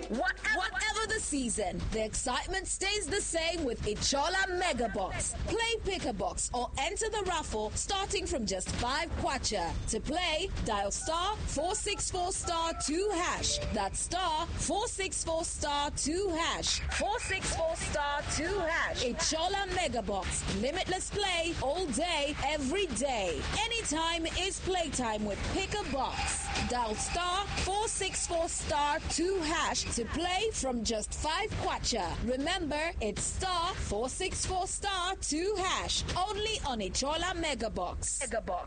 Whatever the season, the excitement stays the same with Ichola Mega Box. Play Pick a Box or enter the raffle starting from just 5 kwacha. To play, dial star 464 star 2 hash. That's star 464 star 2 hash. 464 star 2 hash. Ichola Mega Box. Limitless play all day, every day. Anytime is playtime with Pick a Box. Dial star 464 star 2 hash to play from just 5 kwacha. Remember, it's star 464 star 2 hash. Only on Ichola Mega Box.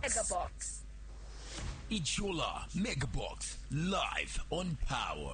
Ichola Mega Box. Live on Power.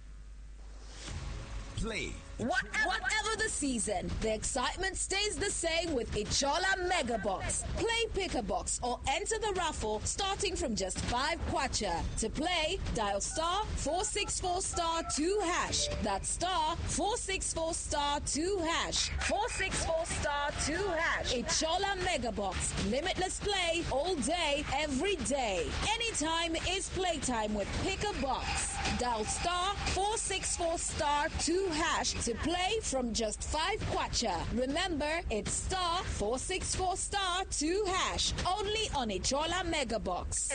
Play. Whatever the season, the excitement stays the same with Ichola Mega Box. Play Pick a Box or enter the raffle starting from just 5 kwacha. To play, dial star 464 star 2 hash. That's star 464 star 2 hash. 464 star 2 hash. Ichola Mega Box. Limitless play all day, every day. Anytime is playtime with Pick a Box. Dial star 464 star 2 hash to play from just 5 kwacha. Remember, it's star 464 star 2 hash. Only on Ichola Mega Box.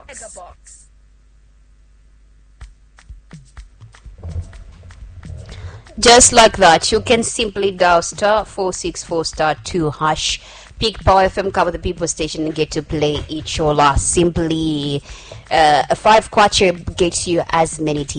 Just like that, you can simply dial star 464 star 2 hash. Pick Power FM, cover the people station, and get to play Ichola. Simply, a 5 kwacha gets you as many